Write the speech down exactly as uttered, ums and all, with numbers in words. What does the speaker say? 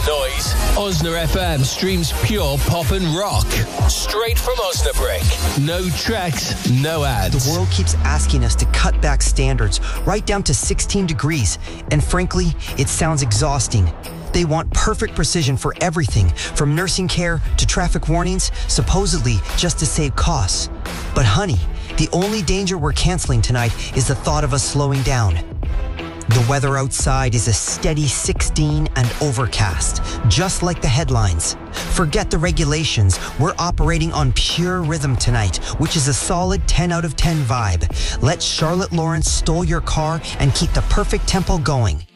noise. Osna F M streams pure pop and rock. Straight from Osnabrück. No tracks, no ads. The world keeps asking us to cut back standards right down to sixteen degrees. And frankly, it sounds exhausting. They want perfect precision for everything, from nursing care to traffic warnings, supposedly just to save costs. But honey, the only danger we're canceling tonight is the thought of us slowing down. The weather outside is a steady sixteen and overcast, just like the headlines. Forget the regulations. We're operating on pure rhythm tonight, which is a solid ten out of ten vibe. Let Charlotte Lawrence stole your car and keep the perfect tempo going.